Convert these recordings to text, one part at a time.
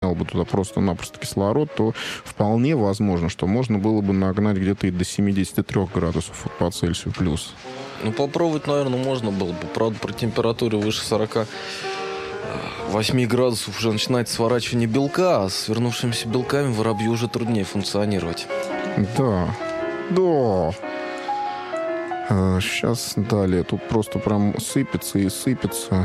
загонял бы туда просто-напросто кислород, то вполне возможно, что можно было бы нагнать где-то и до 73 градусов по Цельсию плюс. Ну, попробовать, наверное, можно было бы. Правда, при температуре выше 48 градусов уже начинает сворачивание белка, а с вернувшимися белками воробью уже труднее функционировать. Да. Сейчас далее. Тут просто прям сыпется и сыпется.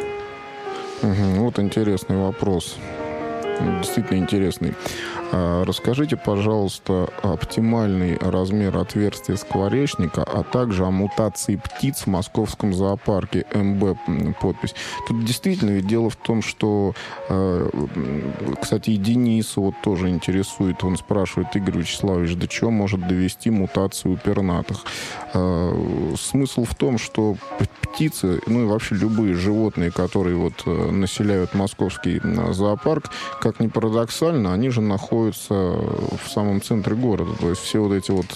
Вот интересный вопрос. Действительно интересный. Расскажите, пожалуйста, оптимальный размер отверстия скворечника, а также о мутации птиц в московском зоопарке. МБ подпись. Тут действительно ведь дело в том, что, кстати, и Дениса вот тоже интересует. Он спрашивает: Игорь Вячеславович, до чего может довести мутацию у пернатых? Смысл в том, что птицы, ну и вообще любые животные, которые вот населяют московский зоопарк, как ни парадоксально, они же находятся в самом центре города. То есть все вот эти вот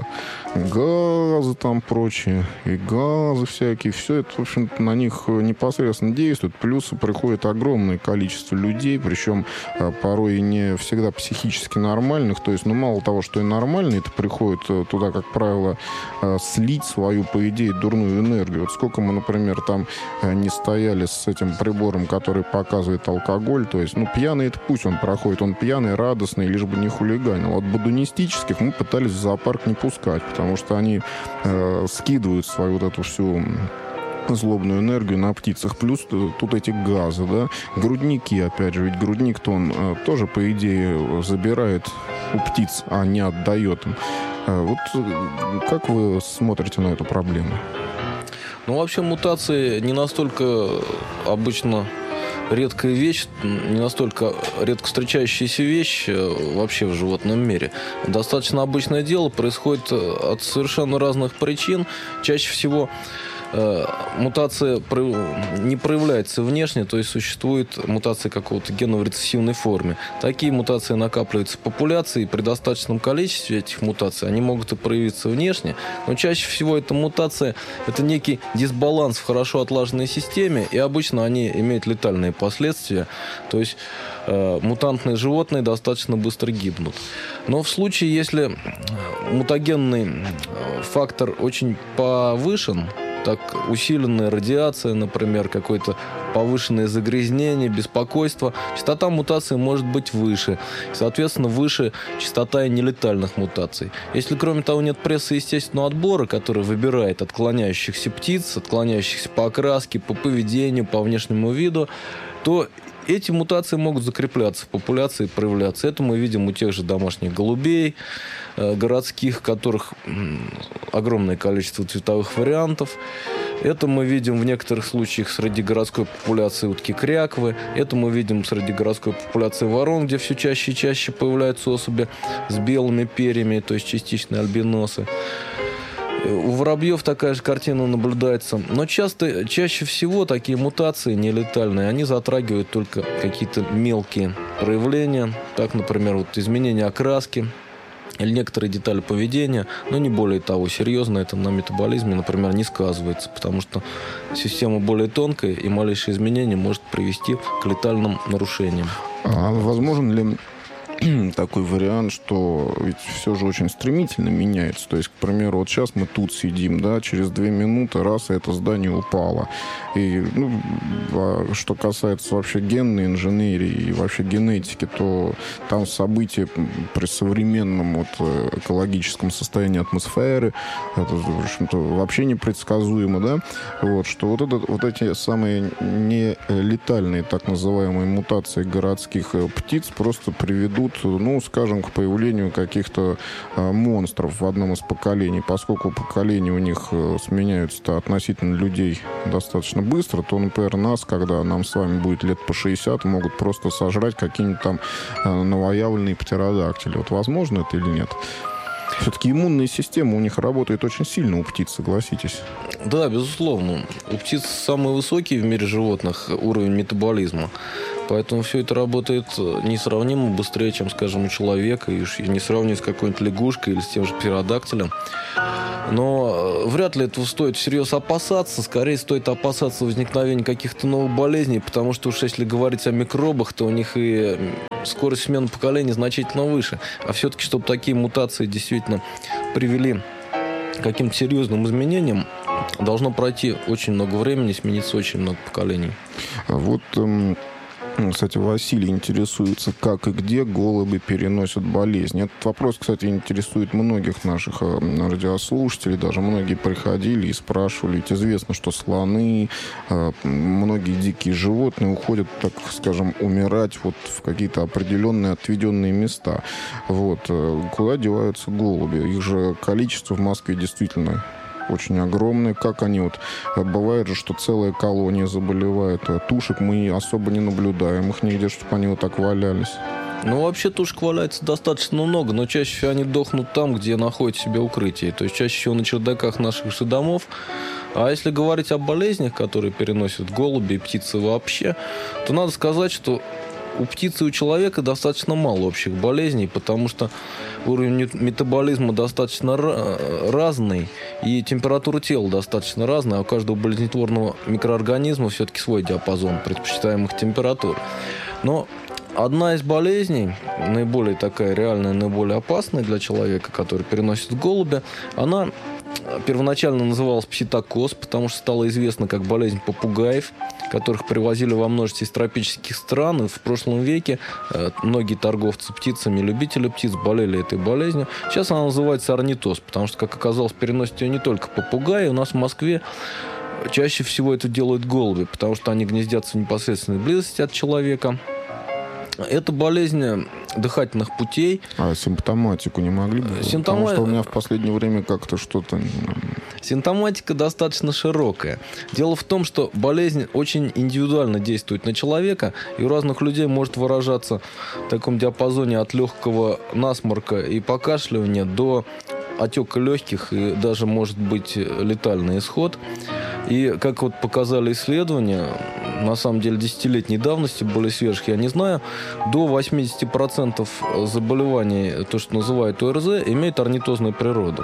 газы там прочие, и газы всякие, все это, в общем-то, на них непосредственно действует. Плюс приходит огромное количество людей, причем порой и не всегда психически нормальных. То есть, ну, мало того, что и нормальные, это приходят туда, как правило, слить свою, по идее, дурную энергию. Вот сколько мы, например, там не стояли с этим прибором, который показывает алкоголь, то есть, ну, пьяный, это пусть он проходит, он пьяный, радостный, лишь бы не хулиганил. Вот бодунистических мы пытались в зоопарк не пускать, потому что они скидывают свою вот эту всю злобную энергию на птицах. Плюс тут эти газы, да. Грудники, опять же, ведь грудник-то он тоже, по идее, забирает у птиц, а не отдает им. Вот как вы смотрите на эту проблему? Ну, вообще, мутации не настолько обычно редкая вещь, не настолько редко встречающаяся вещь вообще в животном мире. Достаточно обычное дело, происходит от совершенно разных причин. Чаще всего мутация не проявляется внешне, то есть существует мутация какого-то гена в рецессивной форме. Такие мутации накапливаются в популяции, и при достаточном количестве этих мутаций они могут и проявиться внешне, но чаще всего эта мутация – это некий дисбаланс в хорошо отлаженной системе, и обычно они имеют летальные последствия, то есть мутантные животные достаточно быстро гибнут. Но в случае, если мутагенный фактор очень повышен, так усиленная радиация, например, какое-то повышенное загрязнение, беспокойство, частота мутаций может быть выше. Соответственно, выше частота и нелетальных мутаций. Если, кроме того, нет прессы естественного отбора, который выбирает отклоняющихся птиц, отклоняющихся по окраске, по поведению, по внешнему виду, то эти мутации могут закрепляться в популяции и проявляться. Это мы видим у тех же домашних голубей, городских, которых огромное количество цветовых вариантов. Это мы видим в некоторых случаях среди городской популяции утки-кряквы. Это мы видим среди городской популяции ворон, где все чаще и чаще появляются особи с белыми перьями, то есть частичные альбиносы. У воробьев такая же картина наблюдается. Но чаще всего такие мутации нелетальные, они затрагивают только какие-то мелкие проявления. Так, например, вот изменение окраски или некоторые детали поведения, но не более того. Серьезно это на метаболизме, например, не сказывается, потому что система более тонкая, и малейшее изменение может привести к летальным нарушениям. А возможен ли такой вариант, что ведь все же очень стремительно меняется. То есть, к примеру, вот сейчас мы тут сидим, да, через 2 минуты раз, и это здание упало. И, ну, что касается вообще генной инженерии и вообще генетики, то там события при современном вот экологическом состоянии атмосферы, это, в общем-то, вообще непредсказуемо, да, вот, что вот эти самые нелетальные так называемые мутации городских птиц просто приведут, ну, скажем, к появлению каких-то монстров в одном из поколений. Поскольку поколения у них сменяются относительно людей достаточно быстро, то, например, нас, когда нам с вами будет лет по 60, могут просто сожрать какие-нибудь там новоявленные птеродактили. Вот возможно это или нет? Все-таки иммунная система у них работает очень сильно, у птиц, согласитесь. Да, безусловно. У птиц самый высокий в мире животных уровень метаболизма. Поэтому все это работает несравнимо быстрее, чем, скажем, у человека, и не сравнивать с какой-нибудь лягушкой или с тем же птеродактилем. Но вряд ли этого стоит всерьез опасаться. Скорее стоит опасаться возникновения каких-то новых болезней, потому что уж если говорить о микробах, то у них и скорость смены поколений значительно выше. А все-таки, чтобы такие мутации действительно привели к каким-то серьезным изменениям, должно пройти очень много времени, смениться очень много поколений. Вот, кстати, Василий интересуется, как и где голуби переносят болезни. Этот вопрос, кстати, интересует многих наших радиослушателей. Даже многие приходили и спрашивали. Ведь известно, что слоны, многие дикие животные уходят, так скажем, умирать вот в какие-то определенные отведенные места. Вот. Куда деваются голуби? Их же количество в Москве действительно очень огромные. Как они вот... Бывает же, что целая колония заболевает. Тушек мы особо не наблюдаем. Их нигде, чтобы они вот так валялись. Ну, вообще тушек валяется достаточно много, но чаще всего они дохнут там, где находят себе укрытие. То есть чаще всего на чердаках наших же домов. А если говорить о болезнях, которые переносят голуби и птицы вообще, то надо сказать, что у птицы и у человека достаточно мало общих болезней, потому что уровень метаболизма достаточно разный, и температура тела достаточно разная, а у каждого болезнетворного микроорганизма все-таки свой диапазон предпочитаемых температур. Но одна из болезней, наиболее такая реальная, наиболее опасная для человека, который переносит голуби, она первоначально называлась пситокоз, потому что стало известно как болезнь попугаев, которых привозили во множестве из тропических стран. И в прошлом веке многие торговцы птицами, любители птиц болели этой болезнью. Сейчас она называется орнитоз, потому что, как оказалось, переносят ее не только попугаи. У нас в Москве чаще всего это делают голуби, потому что они гнездятся в непосредственной близости от человека. Это болезнь дыхательных путей. А симптоматику не могли бы? Потому что у меня в последнее время как-то что-то... Симптоматика достаточно широкая. Дело в том, что болезнь очень индивидуально действует на человека, и у разных людей может выражаться в таком диапазоне от легкого насморка и покашливания до отека легких, и даже может быть летальный исход. И, как вот показали исследования, на самом деле десятилетней давности, более свежих, я не знаю, до 80% заболеваний, то, что называют ОРЗ, имеют орнитозную природу.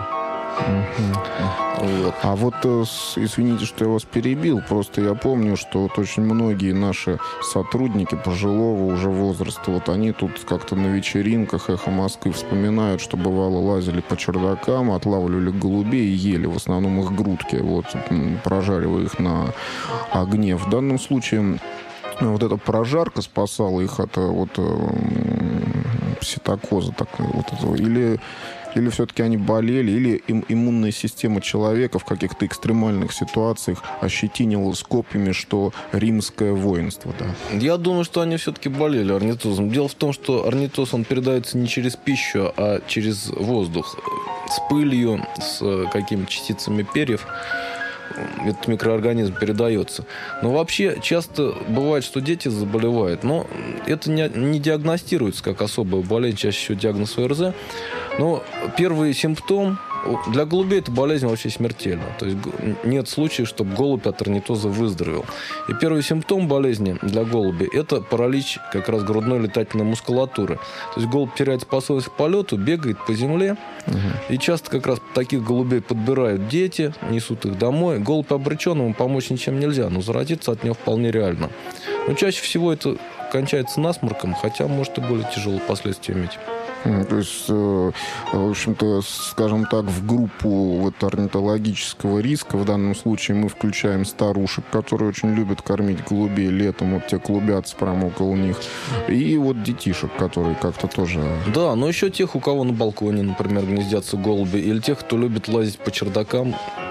Вот. А вот, извините, что я вас перебил, просто я помню, что вот очень многие наши сотрудники пожилого уже возраста, вот они тут как-то на вечеринках «Эхо Москвы» вспоминают, что бывало лазили по чердакам, отлавливали голубей и ели, в основном их грудки, вот, прожаривая их на огне. В данном случае вот эта прожарка спасала их от вот пситокоза такой, вот этого, или все-таки они болели, или иммунная система человека в каких-то экстремальных ситуациях ощетинилась копьями, что римское воинство, да? Я думаю, что они все-таки болели орнитозом. Дело в том, что орнитоз, он передается не через пищу, а через воздух. С пылью, с какими-то частицами перьев этот микроорганизм передается. Но вообще часто бывает, что дети заболевают. Но это не диагностируется как особая болезнь, чаще всего диагноз ОРЗ. Но первый симптом для голубей эта болезнь вообще смертельна. То есть нет случаев, чтобы голубь от орнитоза выздоровел. И первый симптом болезни для голуби – это паралич как раз грудной летательной мускулатуры. То есть голубь теряет способность к полету, бегает по земле. И часто как раз таких голубей подбирают дети, несут их домой. Голубь обречен, ему помочь ничем нельзя, но заразиться от него вполне реально. Но чаще всего это кончается насморком, хотя может и более тяжелые последствия иметь. То есть, в общем-то, скажем так, в группу вот орнитологического риска в данном случае мы включаем старушек, которые очень любят кормить голубей летом, вот те клубятся прямо около них, и вот детишек, которые как-то тоже... Да, но еще тех, у кого на балконе, например, гнездятся голуби, или тех, кто любит лазить по чердакам,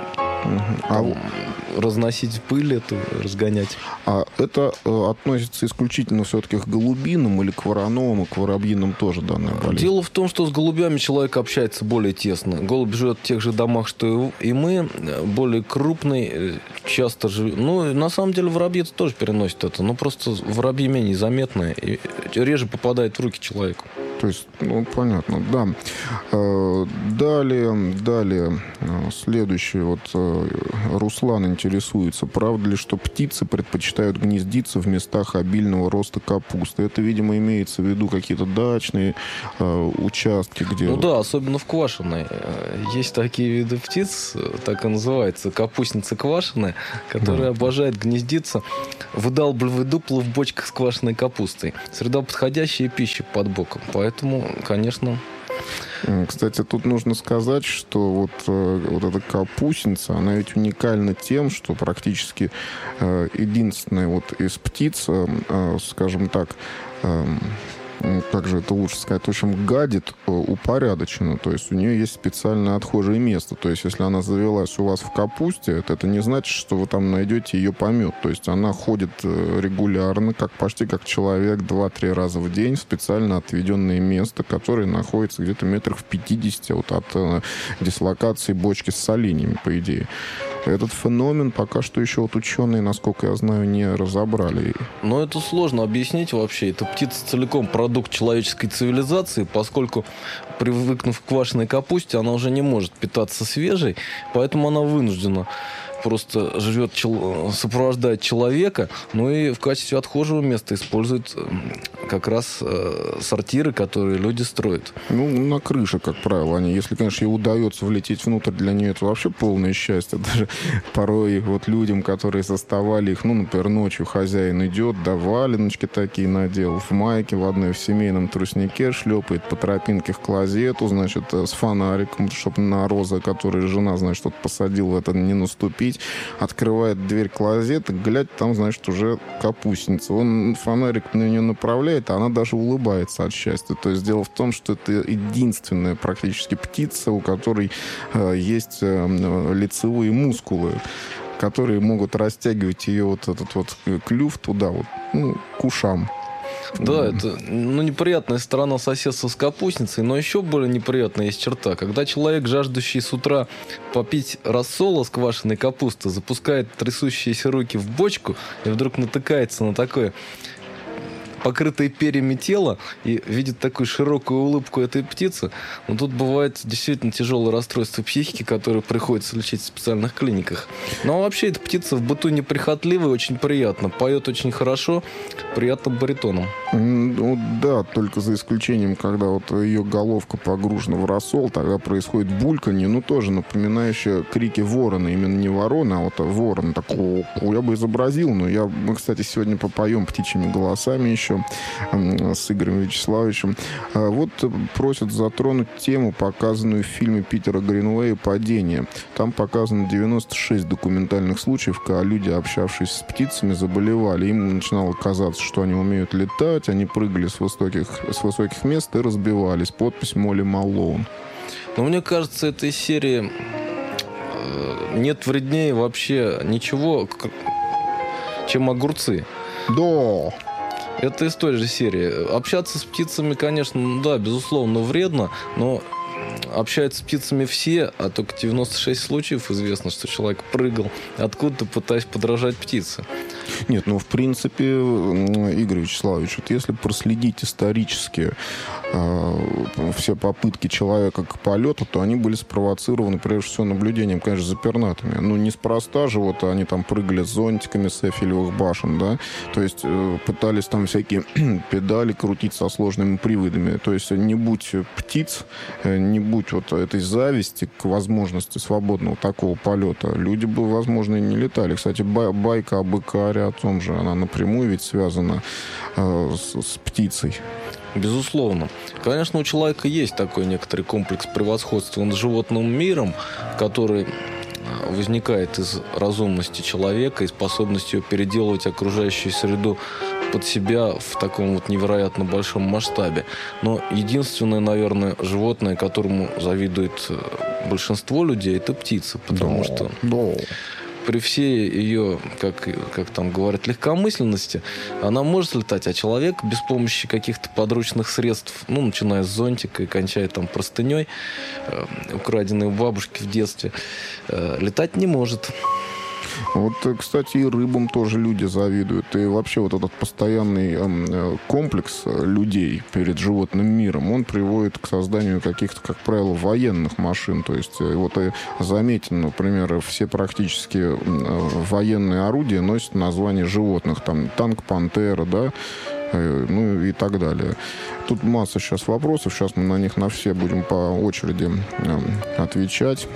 разносить пыль эту, разгонять. А это относится исключительно все-таки к голубинам или к вороновым, и к воробьиным тоже данная болезнь? Дело в том, что с голубями человек общается более тесно. Голубь живет в тех же домах, что и мы, более крупный, часто живет. Ну, на самом деле, воробьи тоже переносят это, но просто воробьи менее заметные и реже попадают в руки человеку. То есть, понятно, да. Далее, следующий. Руслан интересуется, правда ли, что птицы предпочитают гнездиться в местах обильного роста капусты? Это, видимо, имеется в виду какие-то дачные участки, где... Да, особенно в квашеной. Есть такие виды птиц, так и называется, капустницы квашеные, которые обожают гнездиться, выдалбливают дупла в бочках с квашеной капустой. Среда подходящая, пищи под боком. Поэтому, конечно... Кстати, тут нужно сказать, что вот эта капустница, она ведь уникальна тем, что практически единственная из птиц, скажем так, как же это лучше сказать, в общем, гадит упорядоченно. То есть у нее есть специальное отхожее место. То есть если она завелась у вас в капусте, это не значит, что вы там найдете ее помет. То есть она ходит регулярно, почти как человек, 2-3 раза в день в специально отведенное место, которое находится где-то метрах в 50 от дислокации бочки с соленьями, по идее. Этот феномен пока что еще ученые, насколько я знаю, не разобрали. Но это сложно объяснить вообще. Эта птица целиком продукт человеческой цивилизации, поскольку, привыкнув к квашеной капусте, она уже не может питаться свежей, поэтому она вынуждена просто живет, сопровождает человека, и в качестве отхожего места использует как раз сортиры, которые люди строят. На крыше, как правило, если, конечно, ей удается влететь внутрь, для нее это вообще полное счастье. Даже порой людям, которые составали их, например, ночью хозяин идет, валеночки такие надел, в майке, в одной в семейном труснике шлепает по тропинке к клозету, значит, с фонариком, чтобы на розы, которые жена, значит, посадила, в это не наступить. Открывает дверь клозета, глядь, там, значит, уже капустница. Он фонарик на нее направляет, а она даже улыбается от счастья. То есть дело в том, что это единственная практически птица, у которой есть лицевые мускулы, которые могут растягивать ее этот клюв туда, к ушам. Да, это неприятная сторона соседства с капустницей, но еще более неприятная есть черта. Когда человек, жаждущий с утра попить рассола с квашеной капусты, запускает трясущиеся руки в бочку и вдруг натыкается на такое покрытое перьями тело и видит такую широкую улыбку этой птицы, тут бывает действительно тяжелое расстройство психики, которое приходится лечить в специальных клиниках. Но вообще эта птица в быту неприхотливая, очень приятно, поет очень хорошо, приятным баритоном. Да, только за исключением, когда ее головка погружена в рассол, тогда происходит бульканье, тоже напоминающее крики ворона, именно не ворона, а ворон. Такого я бы изобразил, но мы, кстати, сегодня попоем птичьими голосами еще с Игорем Вячеславовичем. Просят затронуть тему, показанную в фильме Питера Гринвея «Падение». Там показано 96 документальных случаев, когда люди, общавшись с птицами, заболевали. Им начинало казаться, что они умеют летать, они прыгали с высоких мест и разбивались. Подпись Молли Малоун. Но мне кажется, этой серии нет вреднее вообще ничего, чем огурцы. Да. Это из той же серии. Общаться с птицами, конечно, да, безусловно, вредно, но общаются с птицами все, а только 96 случаев известно, что человек прыгал откуда-то, пытаясь подражать птице. Нет, в принципе, Игорь Вячеславович, если проследить исторически все попытки человека к полету, то они были спровоцированы, прежде всего, наблюдением, конечно, за пернатыми. Неспроста же они там прыгали с зонтиками с Эйфелевых башен, да, то есть пытались там всякие педали крутить со сложными приводами. То есть не будь птиц, не будь этой зависти к возможности свободного такого полета, люди бы, возможно, и не летали. Кстати, байка об Икаре о том же, она напрямую ведь связана с птицей. Безусловно. Конечно, у человека есть такой некоторый комплекс превосходства над животным миром, который возникает из разумности человека и способности переделывать окружающую среду под себя в таком невероятно большом масштабе. Но единственное, наверное, животное, которому завидует большинство людей, это птица. Потому что при всей ее, как там говорят, легкомысленности, она может летать, а человек без помощи каких-то подручных средств, начиная с зонтика и кончая там простыней, украденной у бабушки в детстве, летать не может. Вот, кстати, и рыбам тоже люди завидуют. И вообще вот этот постоянный комплекс людей перед животным миром, он приводит к созданию каких-то, как правило, военных машин. То есть вот и заметен, например, все практически военные орудия носят название животных. Там танк «Пантера», да, ну и так далее. Тут масса сейчас вопросов, сейчас мы на них на все будем по очереди отвечать.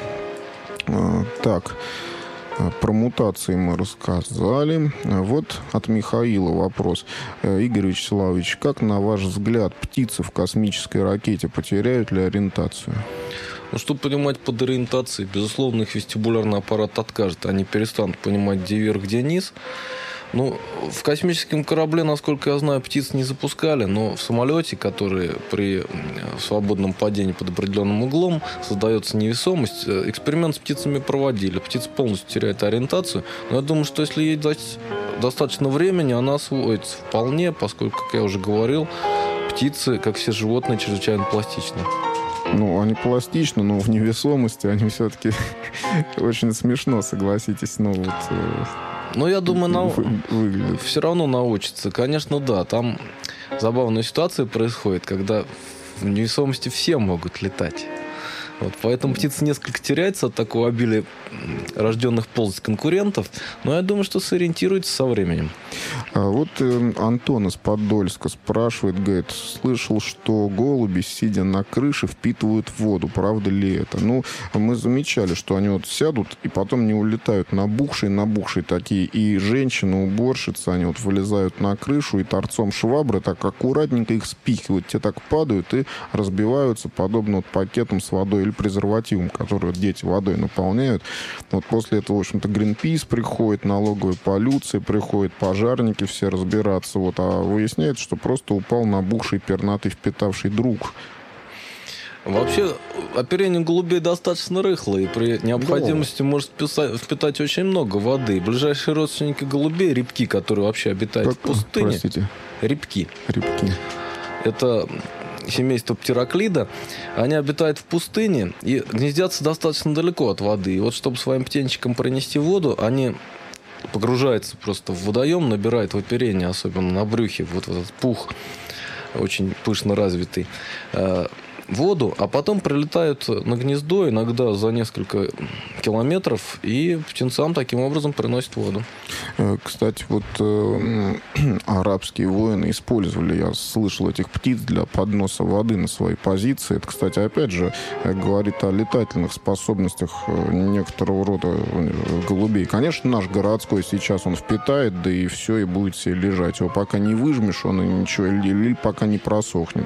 Так, про мутации мы рассказали. Вот от Михаила вопрос. Игорь Вячеславович, как, на ваш взгляд, птицы в космической ракете потеряют ли ориентацию? Ну, чтобы понимать под ориентацией, безусловно, их вестибулярный аппарат откажет. Они перестанут понимать, где вверх, где низ. Ну, в космическом корабле, насколько я знаю, птиц не запускали, но в самолете, который при свободном падении под определенным углом создается невесомость, эксперимент с птицами проводили. Птица полностью теряет ориентацию, но я думаю, что если ей дать достаточно времени, она освоится вполне, поскольку, как я уже говорил, птицы, как все животные, чрезвычайно пластичны. Ну, они пластичны, но в невесомости они все-таки очень смешно, согласитесь. Ну, вот... Ну, я думаю, все равно научится. Конечно, да. Там забавная ситуация происходит, когда в невесомости все могут летать. Вот, поэтому птица несколько теряется от такого обилия рожденных ползать конкурентов. Но я думаю, что сориентируется со временем. Вот Антон из Подольска спрашивает, говорит, слышал, что голуби, сидя на крыше, впитывают воду. Правда ли это? Ну, мы замечали, что они вот сядут и потом не улетают набухшие такие. И женщины, уборщицы, они вот вылезают на крышу и торцом швабры так аккуратненько их спихивают. Те так падают и разбиваются, подобно вот пакетам с водой или презервативом, которые вот дети водой наполняют. Вот после этого, в общем-то, Greenpeace приходит, налоговая полиция приходит, пожарники все разбираться. Вот, а выясняется, что просто упал набухший, пернатый, впитавший друг. Вообще, оперение голубей достаточно рыхлое, и при необходимости может впитать очень много воды. Ближайшие родственники голубей, рябки, которые вообще обитают в пустыне. Простите? Рябки. Рябки. Это семейство птероклида. Они обитают в пустыне и гнездятся достаточно далеко от воды. И вот, чтобы своим птенчикам принести воду, они погружаются просто в водоем, набирают в оперение, особенно на брюхе, вот в этот пух, очень пышно развитый, воду, а потом прилетают на гнездо, иногда за несколько километров, и птенцам таким образом приносят воду. Кстати, вот арабские воины использовали, я слышал, этих птиц для подноса воды на свои позиции. Это, кстати, опять же, говорит о летательных способностях некоторого рода голубей. Конечно, наш городской сейчас он впитает, да и все, и будет себе лежать. Его пока не выжмешь, он и ничего, или пока не просохнет.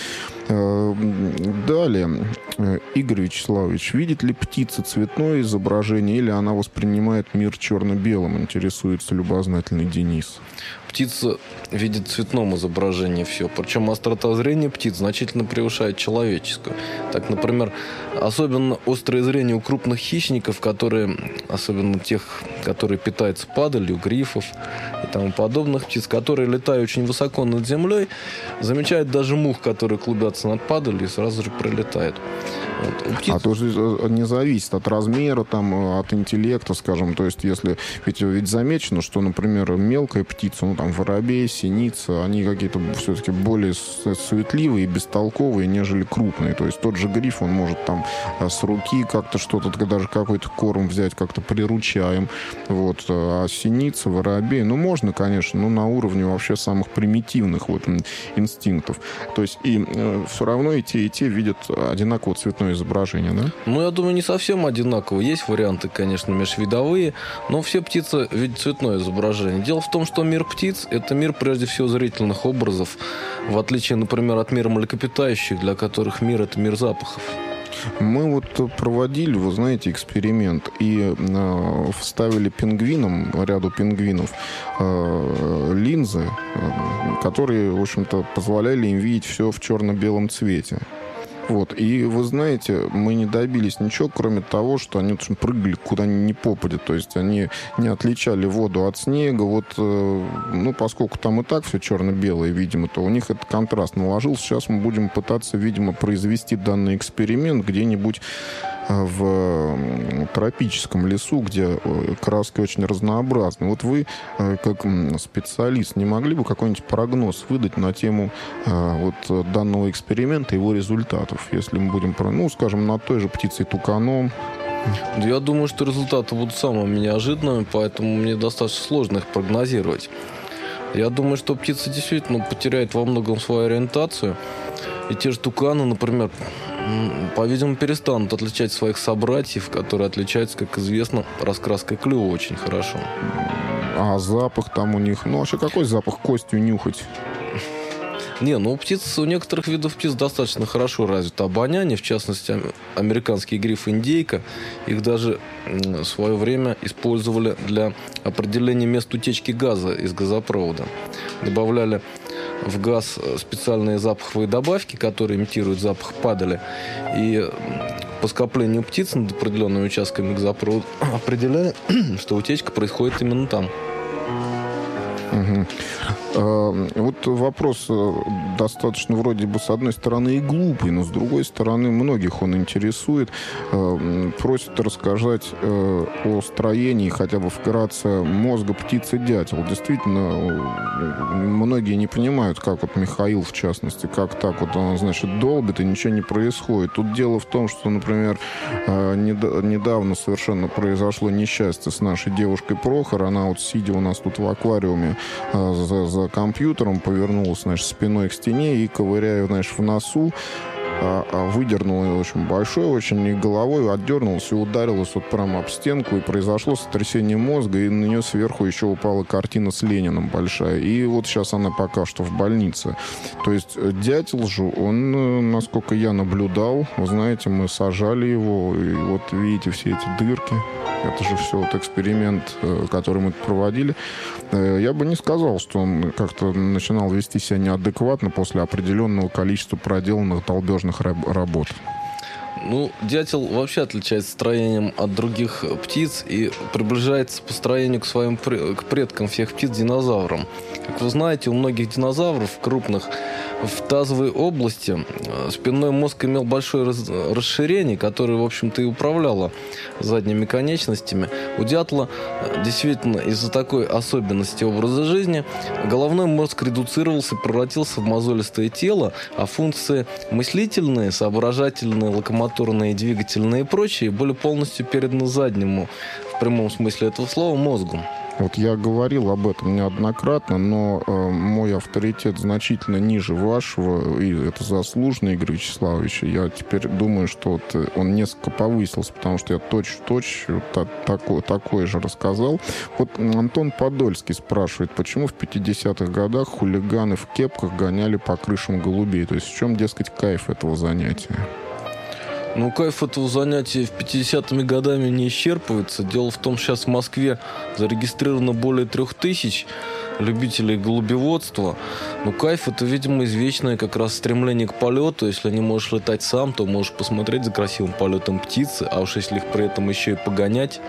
Далее. Игорь Вячеславович, видит ли птица цветное изображение или она воспринимает мир черно-белым? Интересуется любознательный Денис. Птица видит в цветном изображении все. Причем острота зрения птиц значительно превышает человеческую. Так, например, особенно острое зрение у крупных хищников, которые, особенно тех, которые питаются падалью, грифов и тому подобных птиц, которые летают очень высоко над землей, замечают даже мух, которые клубятся над падалью и сразу же прилетают. Вот. Птиц... А тоже не зависит от размера, там, от интеллекта, скажем. То есть, если... Ведь замечено, что, например, мелкая птица, ну, там, воробей, синица, они какие-то все-таки более суетливые и бестолковые, нежели крупные. То есть, тот же гриф, он может там с руки как-то что-то, даже какой-то корм взять, как-то приручаем. Вот. А синица, воробей, ну, можно, конечно, но на уровне вообще самых примитивных вот инстинктов. То есть, и все равно и те видят одинаково цветное изображение, да? Ну, я думаю, не совсем одинаково. Есть варианты, конечно, межвидовые, но все птицы видят цветное изображение. Дело в том, что мир птиц – это мир, прежде всего, зрительных образов, в отличие, например, от мира млекопитающих, для которых мир – это мир запахов. Мы вот проводили, вы знаете, эксперимент и вставили пингвинам, ряду пингвинов, линзы, которые, в общем-то, позволяли им видеть все в черно-белом цвете. Вот. И вы знаете, мы не добились ничего, кроме того, что они прыгали куда ни попадя. То есть они не отличали воду от снега. Вот, ну, поскольку там и так все черно-белое, видимо, то у них этот контраст наложился. Сейчас мы будем пытаться, видимо, произвести данный эксперимент где-нибудь в тропическом лесу, где краски очень разнообразны. Вот вы, как специалист, не могли бы какой-нибудь прогноз выдать на тему вот данного эксперимента и его результатов, если мы будем, ну, скажем, над той же птицей туканом? Я думаю, что результаты будут самыми неожиданными, поэтому мне достаточно сложно их прогнозировать. Я думаю, что птица действительно потеряет во многом свою ориентацию. И те же туканы, например, по-видимому, перестанут отличать своих собратьев, которые отличаются, как известно, раскраской клюва очень хорошо. А запах там у них... Ну, вообще, какой запах костью нюхать? Не, ну у некоторых видов птиц достаточно хорошо развито обоняние, в частности, американский гриф индейка. Их даже в свое время использовали для определения мест утечки газа из газопровода. Добавляли в газ специальные запаховые добавки, которые имитируют запах падали. И по скоплению птиц над определенными участками газопровода определяли, что утечка происходит именно там. Угу. Вот вопрос достаточно вроде бы с одной стороны и глупый, но с другой стороны многих он интересует. Просят рассказать о строении хотя бы вкратце мозга птицы-дятел. Действительно, многие не понимают, как вот Михаил, в частности, как так вот он, значит, долбит и ничего не происходит. Тут дело в том, что, например, недавно совершенно произошло несчастье с нашей девушкой Прохор. Она вот, сидя у нас тут в аквариуме за компьютером, повернулась, значит, спиной к стене и, ковыряя, значит, в носу, выдернула, в общем, большой очень, и головой отдернулась и ударилась вот прямо об стенку, и произошло сотрясение мозга, и на нее сверху еще упала картина с Лениным большая. И вот сейчас она пока что в больнице. То есть дятел же, он, насколько я наблюдал, вы знаете, мы сажали его, и вот видите все эти дырки. Это же все вот эксперимент, который мы проводили. Я бы не сказал, что он как-то начинал вести себя неадекватно после определенного количества проделанных долбежных работ. Ну, дятел вообще отличается строением от других птиц и приближается по строению к предкам всех птиц динозаврам. Как вы знаете, у многих динозавров крупных в тазовой области спинной мозг имел большое расширение, которое, в общем-то, и управляло задними конечностями. У дятла действительно из-за такой особенности образа жизни головной мозг редуцировался, превратился в мозолистое тело, а функции мыслительные, соображательные, локомоторные, двигательные и прочие были полностью переданы заднему, в прямом смысле этого слова, мозгу. Вот я говорил об этом неоднократно, но мой авторитет значительно ниже вашего, и это заслуженно, Игорь Вячеславович. Я теперь думаю, что вот он несколько повысился, потому что я точь-в-точь такое же рассказал. Вот Антон Подольский спрашивает, почему в 50-х годах хулиганы в кепках гоняли по крышам голубей? То есть в чем, дескать, кайф этого занятия? Ну, кайф этого занятия в 50-ми годами не исчерпывается. Дело в том, что сейчас в Москве зарегистрировано более 3000 любителей голубеводства. Но кайф — это, видимо, извечное как раз стремление к полету. Если не можешь летать сам, то можешь посмотреть за красивым полетом птицы. А уж если их при этом еще и погонять...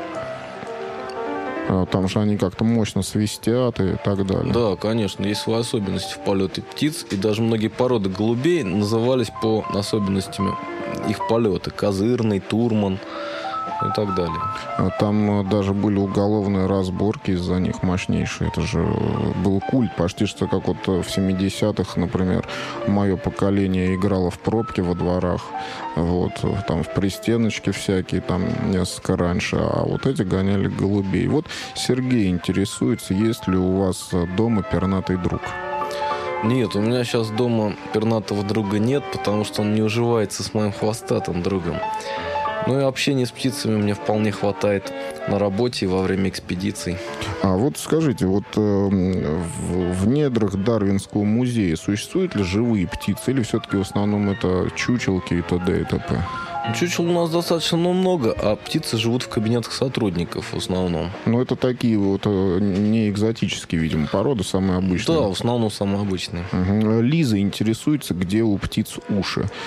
Там же они как-то мощно свистят и так далее. Да, конечно. Есть свои особенности в полете птиц. И даже многие породы голубей назывались по особенностям их полета. Козырный, Турман и так далее. Там даже были уголовные разборки из-за них мощнейшие. Это же был культ. Почти что как вот в 70-х, например, мое поколение играло в пробки во дворах. Вот. Там в пристеночке всякие, там несколько раньше. А вот эти гоняли голубей. Вот Сергей интересуется, есть ли у вас дома пернатый друг? Нет, у меня сейчас дома пернатого друга нет, потому что он не уживается с моим хвостатым другом. Ну и общения с птицами мне вполне хватает на работе и во время экспедиций. А вот скажите, вот в недрах Дарвинского музея существуют ли живые птицы, или все-таки в основном это чучелки и т.д. и т.п.? Чучел у нас достаточно много, а птицы живут в кабинетах сотрудников в основном. Ну, это такие вот не экзотические, видимо, породы, самые обычные. Да, в основном самые обычные. Угу. Лиза интересуется, где у птиц уши.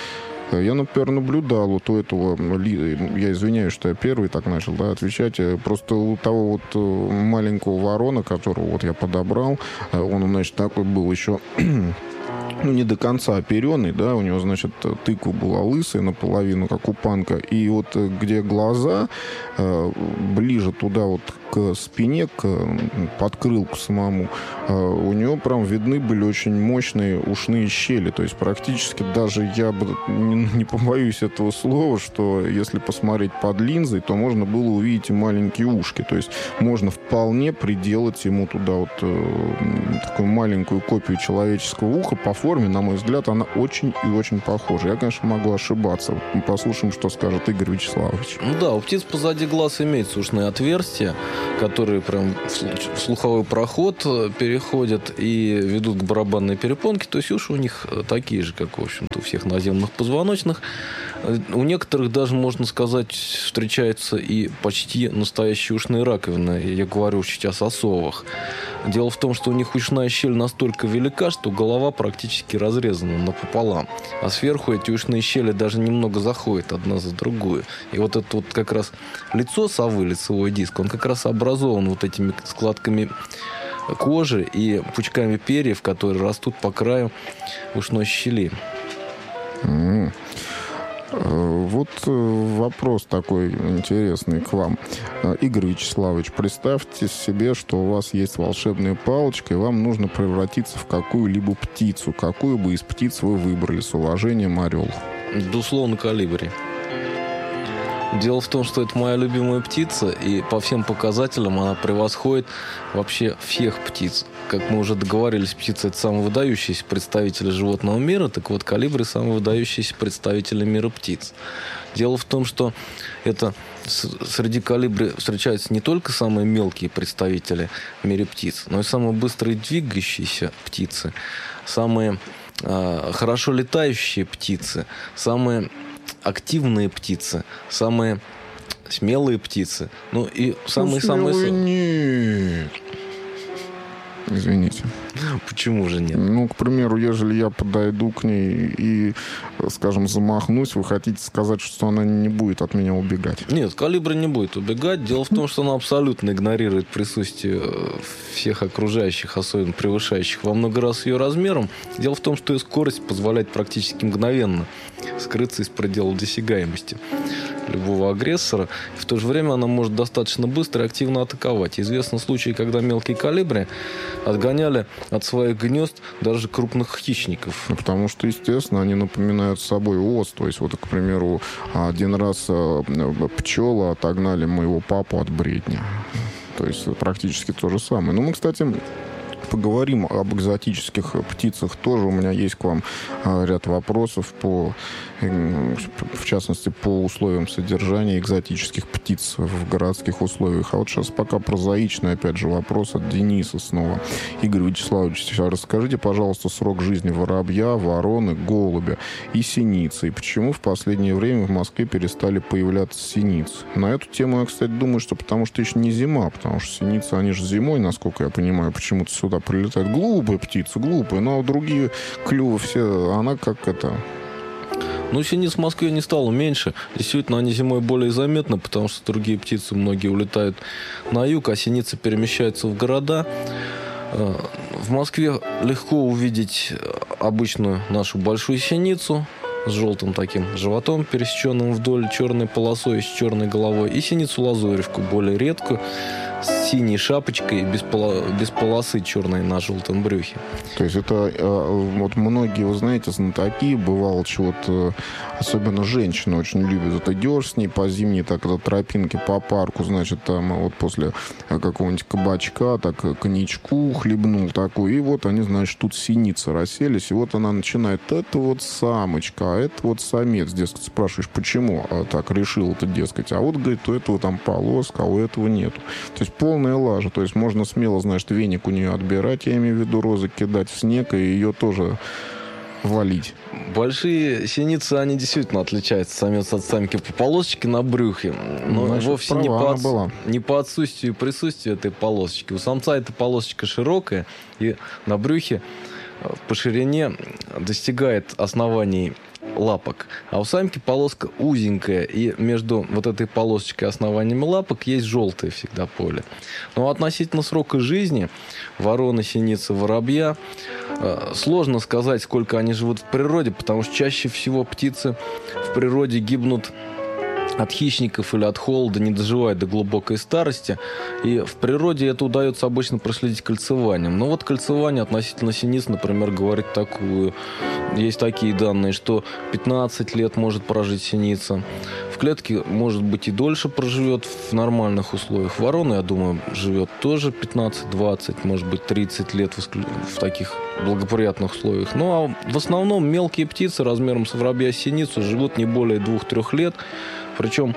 Я, например, наблюдал вот у этого, я извиняюсь, что я первый так начал, да, отвечать, просто у того вот маленького ворона, которого вот я подобрал, он, значит, такой был еще... ну, не до конца оперенный, да, у него, значит, тыква была лысая наполовину, как у панка, и вот где глаза, ближе туда вот к спине, к подкрылку самому, у него прям видны были очень мощные ушные щели, то есть практически даже я бы не побоюсь этого слова, что если посмотреть под линзой, то можно было увидеть и маленькие ушки, то есть можно вполне приделать ему туда вот такую маленькую копию человеческого уха. По форме, на мой взгляд, она очень и очень похожа. Я, конечно, могу ошибаться. Мы послушаем, что скажет Игорь Вячеславович. Ну да, у птиц позади глаз имеются ушные отверстия, которые прям в слуховой проход переходят и ведут к барабанной перепонке. То есть уши у них такие же, как, в общем-то, у всех наземных позвоночных. У некоторых даже, можно сказать, встречаются и почти настоящие ушные раковины. Я говорю сейчас о совах. Дело в том, что у них ушная щель настолько велика, что голова практически разрезана напополам. А сверху эти ушные щели даже немного заходят одна за другую. И вот это вот как раз лицо совы, лицевой диск, он как раз образован вот этими складками кожи и пучками перьев, которые растут по краю ушной щели. Вот вопрос такой интересный к вам. Игорь Вячеславович, представьте себе, что у вас есть волшебная палочка, и вам нужно превратиться в какую-либо птицу. Какую бы из птиц вы выбрали? С уважением, орел. Безусловно, колибри. Дело в том, что это моя любимая птица, и по всем показателям она превосходит вообще всех птиц. Как мы уже договорились, птица – это самые выдающиеся представители животного мира, так вот, колибри – самые выдающиеся представители мира птиц. Дело в том, что это среди колибри встречаются не только самые мелкие представители в мире птиц, но и самые быстрые двигающиеся птицы, самые хорошо летающие птицы, самые активные птицы, самые смелые птицы, ну и самые... Нет. Извините. Почему же нет? Ну, к примеру, ежели я подойду к ней и, скажем, замахнусь, вы хотите сказать, что она не будет от меня убегать? Нет, колибри не будет убегать. Дело в том, что она абсолютно игнорирует присутствие всех окружающих, особенно превышающих во много раз ее размером. Дело в том, что ее скорость позволяет практически мгновенно скрыться из предела досягаемости любого агрессора. И в то же время она может достаточно быстро и активно атаковать. Известны случаи, когда мелкие колибри отгоняли от своих гнезд даже крупных хищников. Ну, потому что, естественно, они напоминают собой ос. То есть, вот, к примеру, один раз пчелы отогнали моего папу от бредня. То есть, практически то же самое. Но мы, кстати, поговорим об экзотических птицах. Тоже у меня есть к вам ряд вопросов, в частности, по условиям содержания экзотических птиц в городских условиях. А вот сейчас пока прозаичный, опять же, вопрос от Дениса снова. Игорь Вячеславович, расскажите, пожалуйста, срок жизни воробья, вороны, голубя и синицы. И почему в последнее время в Москве перестали появляться синицы? На эту тему я, кстати, думаю, что потому что еще не зима, потому что синицы, они же зимой, насколько я понимаю, почему-то сюда прилетают. Глупые птицы, глупые, но другие клювы все, она как это... Ну, синиц в Москве не стало меньше. Действительно, они зимой более заметны, потому что другие птицы, многие улетают на юг, а синицы перемещаются в города. В Москве легко увидеть обычную нашу большую синицу с желтым таким животом, пересеченным вдоль черной полосой с черной головой, и синицу-лазоревку, более редкую, с синей шапочкой, без полосы черной на желтом брюхе. То есть это вот многие, вы знаете, знатоки, бывало, чего-то, особенно женщины очень любят. Это идешь с ней по зимней так, это тропинке по парку, значит, там вот после какого-нибудь кабачка, так коньячку хлебнул такой, и вот они, значит, тут синицы расселись, и вот она начинает, это вот самочка, а это вот самец, дескать, спрашиваешь, почему так решил это, дескать, а вот, говорит, у этого там полоска, а у этого нету. То есть полная лажа, то есть можно смело, значит, веник у нее отбирать, я имею в виду розы, кидать в снег и ее тоже валить. Большие синицы, они действительно отличаются самец от самки по полосочке на брюхе, но значит, вовсе не по отсутствию и присутствию этой полосочки. У самца эта полосочка широкая, и на брюхе по ширине достигает оснований лапок. А у самки полоска узенькая, и между вот этой полосочкой и основаниями лапок есть желтое всегда поле. Но относительно срока жизни вороны, синицы, воробья сложно сказать, сколько они живут в природе, потому что чаще всего птицы в природе гибнут от хищников или от холода, не доживают до глубокой старости. И в природе это удается обычно проследить кольцеванием. Но вот кольцевание относительно синиц, например, говорит такую. Есть такие данные, что 15 лет может прожить синица. В клетке, может быть, и дольше проживет в нормальных условиях. Ворона, я думаю, живет тоже 15-20, может быть, 30 лет в таких благоприятных условиях. Ну, а в основном мелкие птицы размером с воробья и синицу живут не более 2-3 лет. Причем,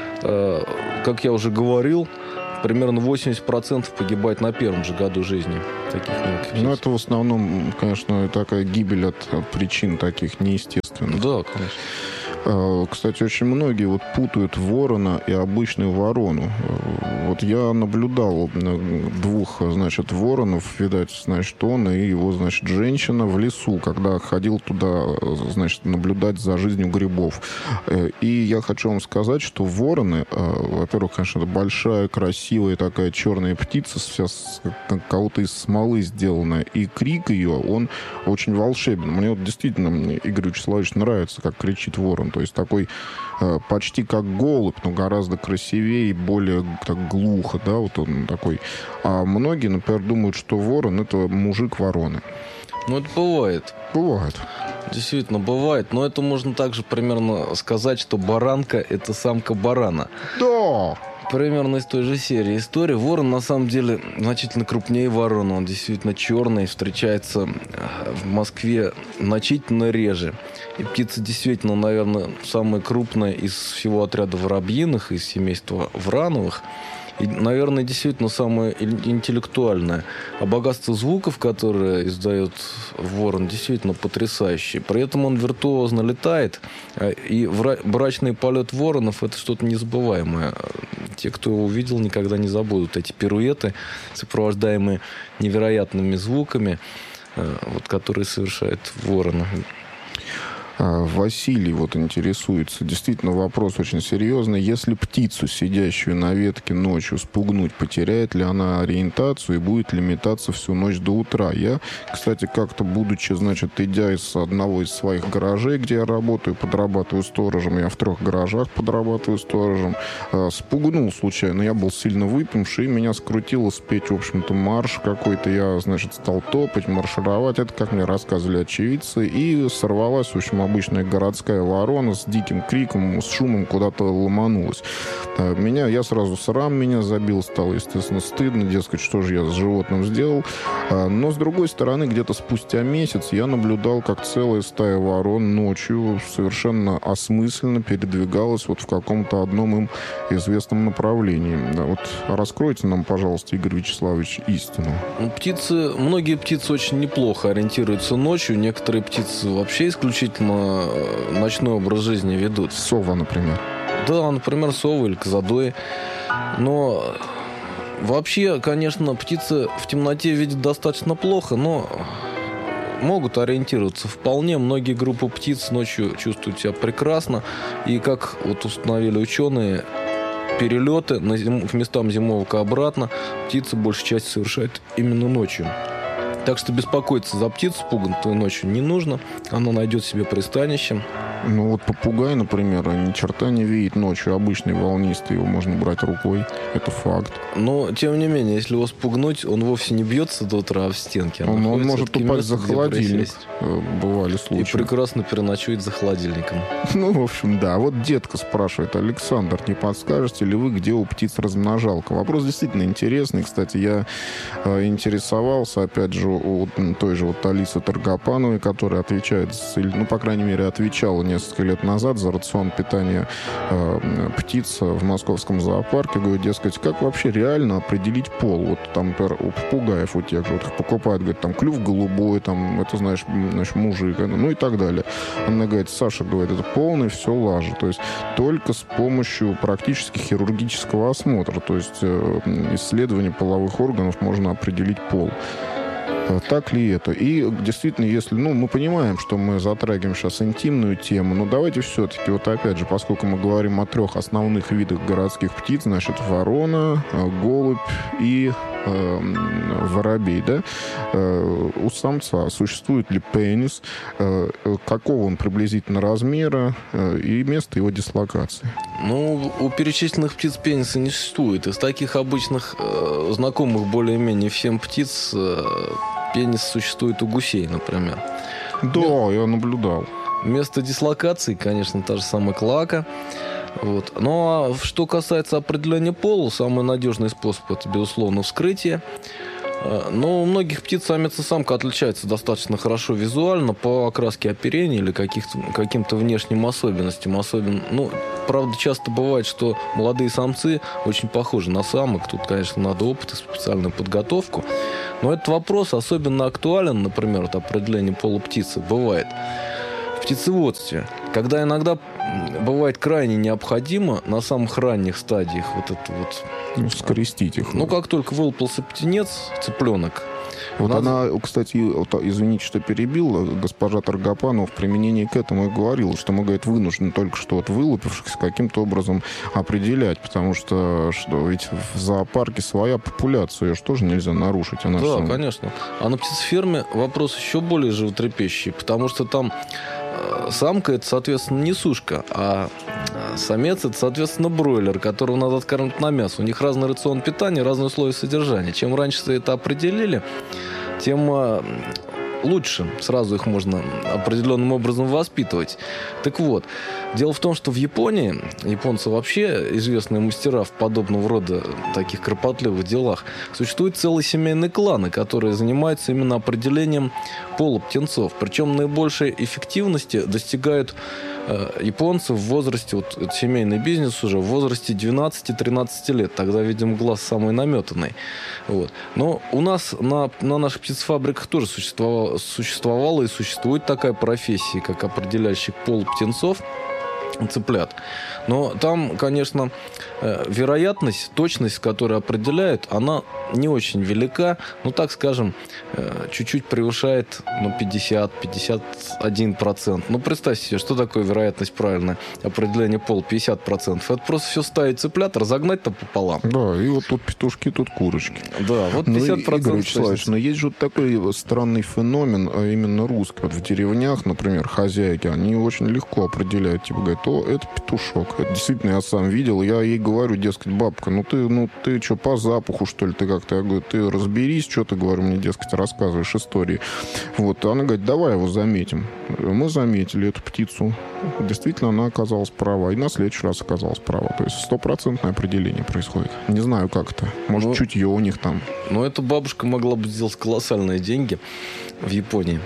как я уже говорил, примерно 80% погибает на первом же году жизни таких мелких птиц. Ну, это в основном, конечно, такая гибель от причин таких неестественных. Да, конечно. Кстати, очень многие вот путают ворона и обычную ворону. Вот я наблюдал двух, значит, воронов, видать, значит, он и его, значит, женщина в лесу, когда ходил туда, значит, наблюдать за жизнью грибов. И я хочу вам сказать, что вороны, во-первых, конечно, это большая, красивая такая черная птица, вся кого-то из смолы сделанная, и крик ее, он очень волшебен. Мне вот действительно, Игорь Вячеславович, нравится, как кричит ворон. То есть такой почти как голубь, но гораздо красивее и более так глухо, да, вот он такой. А многие, например, думают, что ворон — это мужик вороны. Ну, это бывает. Бывает. Действительно, бывает. Но это можно также примерно сказать, что баранка — это самка барана. Да! Примерно из той же серии истории. Ворон, на самом деле, значительно крупнее ворона. Он действительно черный, встречается в Москве значительно реже. И птица действительно, наверное, самая крупная из всего отряда воробьиных, из семейства врановых. И, наверное, действительно самая интеллектуальная. А богатство звуков, которое издает ворон, действительно потрясающее. При этом он виртуозно летает. И брачный полет воронов — это что-то незабываемое. Те, кто его увидел, никогда не забудут эти пируэты, сопровождаемые невероятными звуками, вот, которые совершает ворон. Василий вот интересуется. Действительно, вопрос очень серьезный. Если птицу, сидящую на ветке ночью, спугнуть, потеряет ли она ориентацию и будет ли метаться всю ночь до утра? Я, кстати, как-то, будучи, значит, идя из одного из своих гаражей, где я работаю, подрабатываю сторожем, я в 3 гаражах подрабатываю сторожем, спугнул случайно. Я был сильно выпивший, и меня скрутило спеть, в общем-то, марш какой-то. Я, значит, стал топать, маршировать. Это, как мне рассказывали очевидцы. И сорвалась, в общем, обычная городская ворона с диким криком, с шумом куда-то ломанулась. Я сразу срам меня забил, стало, естественно, стыдно, дескать, что же я с животным сделал. Но, с другой стороны, где-то спустя месяц я наблюдал, как целая стая ворон ночью совершенно осмысленно передвигалась вот в каком-то одном им известном направлении. Вот раскройте нам, пожалуйста, Игорь Вячеславович, истину. Многие птицы очень неплохо ориентируются ночью, некоторые птицы вообще исключительно ночной образ жизни ведут. Сова, например. Да, например, совы или козадои. Но вообще, конечно, птицы в темноте видят достаточно плохо, но могут ориентироваться вполне. Многие группы птиц ночью чувствуют себя прекрасно. И, как вот установили ученые, перелеты к местам зимовок обратно птицы большей частью совершают именно ночью. Так что беспокоиться за птицу, спугнутую ночью, не нужно. Она найдет себе пристанище. Ну вот попугай, например, ни черта не видит ночью. Обычный волнистый, его можно брать рукой. Это факт. Но, тем не менее, если его спугнуть, он вовсе не бьется до утра в стенке. Он может упасть за холодильник. Бывали случаи. И прекрасно переночует за холодильником. Ну, в общем, да. Вот детка спрашивает: Александр, не подскажете ли вы, где у птиц размножалка? Вопрос действительно интересный. Кстати, я интересовался, опять же, у той же вот Алисы Торгопановой, которая отвечает, ну, по крайней мере, отвечала несколько лет назад за рацион питания птиц в московском зоопарке. Говорю, дескать, как вообще реально определить пол? Вот там, например, у попугаев у тех же, вот их покупают, говорит, там клюв голубой, там, это, знаешь, мужик, ну и так далее. Она говорит, Саша, говорит, это полный все лажа. То есть только с помощью практически хирургического осмотра, то есть исследования половых органов можно определить пол. Так ли это? И действительно, если, мы понимаем, что мы затрагиваем сейчас интимную тему, но давайте все-таки, вот опять же, поскольку мы говорим о 3 основных видах городских птиц, значит, ворона, голубь и воробей, да? У самца существует ли пенис, какого он приблизительно размера и место его дислокации? У перечисленных птиц пениса не существует. Из таких обычных, знакомых более-менее всем птиц, пенис существует у гусей, например. Да, я наблюдал. Место дислокации, конечно, та же самая клоака. Вот. Ну, а что касается определения пола, самый надежный способ – это, безусловно, вскрытие. Но у многих птиц самец и самка отличаются достаточно хорошо визуально по окраске оперения или каким-то внешним особенностям. Правда, часто бывает, что молодые самцы очень похожи на самок. Тут, конечно, надо опыт и специальную подготовку. Но этот вопрос особенно актуален, например, от определения пола птицы, бывает в птицеводстве, когда иногда бывает крайне необходимо на самых ранних стадиях скрестить их. Как только вылупился птенец, цыпленок. Она, кстати, извините, что перебил, госпожа Торгопанова в применении к этому и говорила, что мы, говорит, вынуждены только что вылупившихся каким-то образом определять, потому что ведь в зоопарке своя популяция, ее же тоже нельзя нарушить. Да, конечно. А на птицеферме вопрос еще более животрепещущий, потому что там самка – это, соответственно, несушка, а самец – это, соответственно, бройлер, которого надо откармливать на мясо. У них разный рацион питания, разные условия содержания. Чем раньше это определили, тем лучше. Сразу их можно определенным образом воспитывать. Так вот, дело в том, что в Японии, японцы вообще известные мастера в подобного рода таких кропотливых делах, существуют целые семейные кланы, которые занимаются именно определением пола птенцов. Причем наибольшей эффективности достигают японцы в возрасте, это семейный бизнес уже, в возрасте 12-13 лет. Тогда, видимо, глаз самый наметанный. Вот. Но у нас на наших птицефабриках тоже существовала и существует такая профессия, как определяющий пол птенцов, цыплят. Но там, конечно, вероятность, точность, которую определяют, она не очень велика. Так скажем, чуть-чуть превышает 50-51%. Представьте себе, что такое вероятность правильное определение пола 50%. Это просто все ставить цыплят, разогнать там пополам. Да, и вот тут петушки, тут курочки. Да, вот 50%. Игорь Вячеславович, но есть же такой странный феномен, именно русский. В деревнях, например, хозяйки, они очень легко определяют, говорят, это петушок. Это действительно я сам видел. Я ей говорю, дескать, бабка, ты что, по запаху, что ли, ты как-то? Я говорю, ты разберись, что ты, говорю, мне, дескать, рассказываешь истории. Она говорит, давай его заметим. Мы заметили эту птицу. Действительно, она оказалась права. И на следующий раз оказалась права. То есть 100% определение происходит. Не знаю, как это. Может, чутье у них там. Эта бабушка могла бы сделать колоссальные деньги в Японии.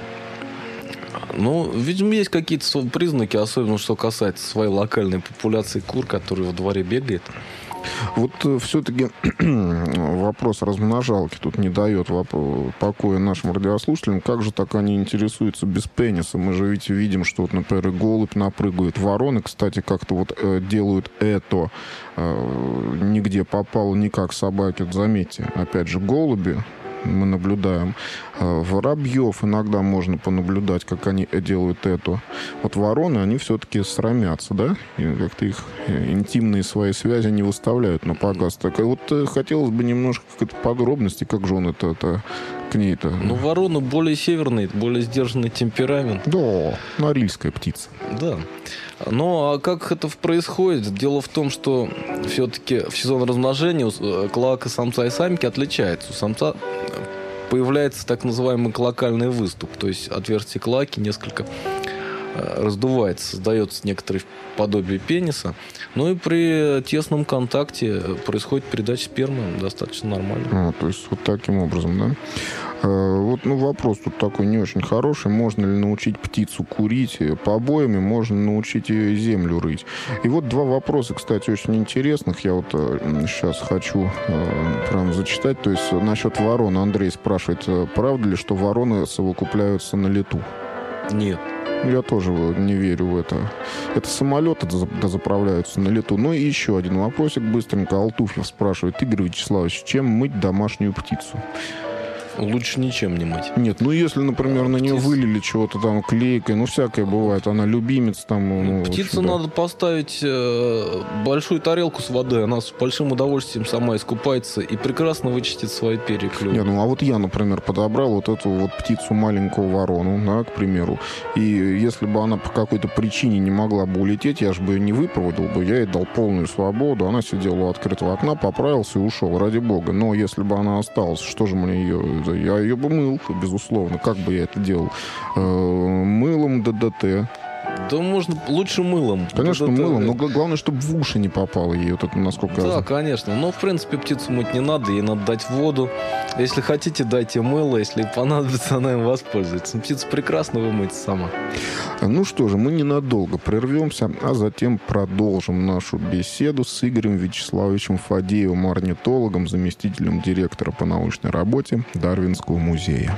Видимо, есть какие-то признаки, особенно что касается своей локальной популяции кур, которые во дворе бегает. Все-таки вопрос размножалки тут не дает покоя нашим радиослушателям. Как же так они интересуются без пениса? Мы же ведь видим, что, например, голубь напрыгивает. Вороны, кстати, как-то делают это. Нигде попало, никак собаки. Заметьте, опять же, голуби мы наблюдаем. Воробьев иногда можно понаблюдать, как они делают это. Вороны, они все-таки срамятся, да? И как-то их интимные свои связи не выставляют на показ. Так хотелось бы немножко какой-то подробности, как же он это к ней-то. Ворона более северный, более сдержанный темперамент. Да, норильская птица. Да. А как это происходит? Дело в том, что все-таки в сезон размножения клоака самца и самки отличается. У самца появляется так называемый клоакальный выступ, то есть отверстие клоаки несколько раздувается, создается некоторое подобие пениса. И при тесном контакте происходит передача спермы достаточно нормально. То есть таким образом, да? Вопрос тут такой не очень хороший. Можно ли научить птицу курить побоями? Можно научить ее землю рыть? И два вопроса, кстати, очень интересных. Я сейчас хочу прям зачитать. То есть насчет ворон Андрей спрашивает, правда ли, что вороны совокупляются на лету? Нет. Я тоже не верю в это. Это самолеты заправляются на лету. И еще один вопросик быстренько. Алтуфьев спрашивает, Игорь Вячеславович, чем мыть домашнюю птицу? Лучше ничем не мыть. Нет, ну если, например, на нее вылили чего-то там клейкой, ну всякое бывает, она любимец там. Птицу надо поставить большую тарелку с водой, она с большим удовольствием сама искупается и прекрасно вычистит свои перья клювом. Нет, ну а вот я, например, подобрал вот эту вот птицу, маленькую ворону, да, к примеру, и если бы она по какой-то причине не могла бы улететь, я же бы ее не выпроводил бы, я ей дал полную свободу, она сидела у открытого окна, поправился и ушел, ради бога. Но если бы она осталась, что же мне ее... Я ее бы мыл, безусловно. Как бы я это делал? Мылом ДДТ. Да можно лучше мылом. Конечно, мылом, но главное, чтобы в уши не попало ей, вот это, насколько я знаю. Конечно. Но, в принципе, птицу мыть не надо, ей надо дать воду. Если хотите, дайте мыло, если понадобится, она им воспользуется. Птица прекрасно вымоется сама. Ну что же, мы ненадолго прервемся, а затем продолжим нашу беседу с Игорем Вячеславовичем Фадеевым, орнитологом, заместителем директора по научной работе Дарвинского музея.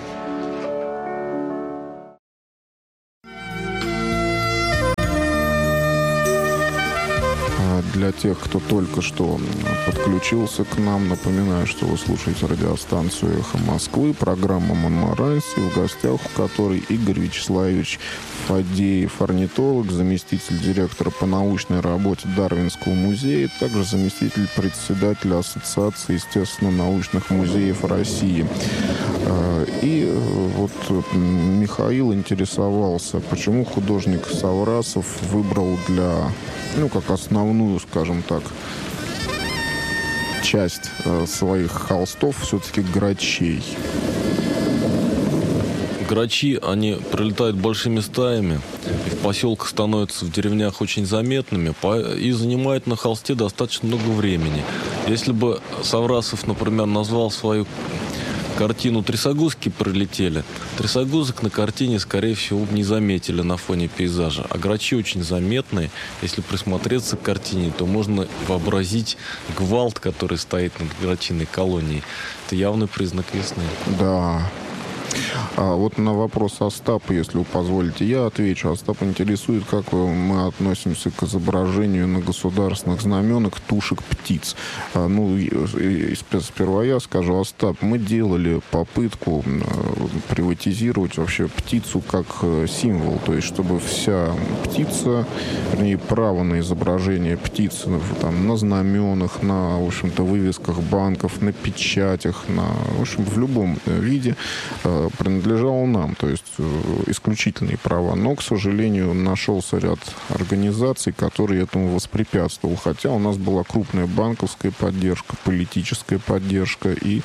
Для тех, кто только что подключился к нам, напоминаю, что вы слушаете радиостанцию «Эхо Москвы», программа «Монмаранси», в гостях у которой Игорь Вячеславович Фадеев, орнитолог, заместитель директора по научной работе Дарвинского музея, также заместитель председателя Ассоциации естественно-научных музеев России. И вот Михаил интересовался, почему художник Саврасов выбрал для, как основную, скажем так, часть своих холстов все-таки грачей. Грачи, они прилетают большими стаями, и в поселках становятся в деревнях очень заметными и занимают на холсте достаточно много времени. Если бы Саврасов, например, назвал свою картину «Трясогузки прилетели», трясогузок на картине, скорее всего, не заметили на фоне пейзажа. А грачи очень заметные. Если присмотреться к картине, то можно вообразить гвалт, который стоит над грачиной колонией. Это явный признак весны. Да. А вот на вопрос Остапа, если вы позволите, я отвечу. Остап интересует, как мы относимся к изображению на государственных знаменах тушек птиц. Сперва я скажу, Остап, мы делали попытку приватизировать вообще птицу как символ. То есть, чтобы вся птица, вернее, право на изображение птицы там, на знаменах, на, в общем-то, вывесках банков, на печатях, в общем, в любом виде принадлежало нам, то есть исключительные права. Но, к сожалению, нашелся ряд организаций, которые этому воспрепятствовали. Хотя у нас была крупная банковская поддержка, политическая поддержка, и